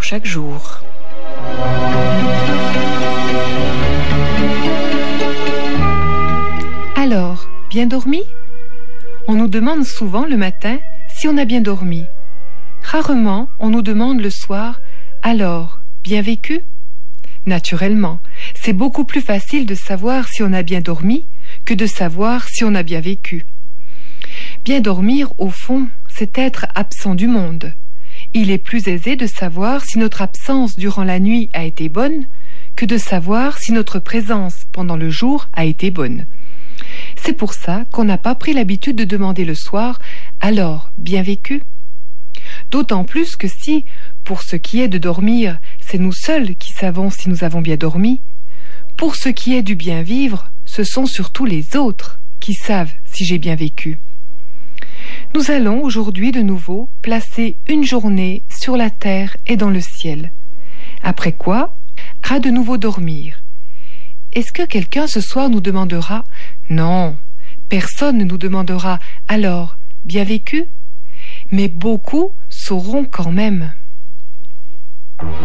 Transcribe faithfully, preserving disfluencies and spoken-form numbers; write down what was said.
chaque jour. Alors, bien dormi ? On nous demande souvent le matin si on a bien dormi. Rarement, on nous demande le soir « Alors, bien vécu ?» Naturellement, c'est beaucoup plus facile de savoir si on a bien dormi que de savoir si on a bien vécu. Bien dormir, au fond, c'est être absent du monde. Il est plus aisé de savoir si notre absence durant la nuit a été bonne que de savoir si notre présence pendant le jour a été bonne. C'est pour ça qu'on n'a pas pris l'habitude de demander le soir « Alors, bien vécu ?» D'autant plus que si, pour ce qui est de dormir, c'est nous seuls qui savons si nous avons bien dormi, pour ce qui est du bien vivre, ce sont surtout les autres qui savent si j'ai bien vécu. Nous allons aujourd'hui de nouveau placer une journée sur la terre et dans le ciel. Après quoi, à de nouveau dormir. Est-ce que quelqu'un ce soir nous demandera « Non, personne ne nous demandera « Alors, bien vécu ?» Mais beaucoup sauront quand même.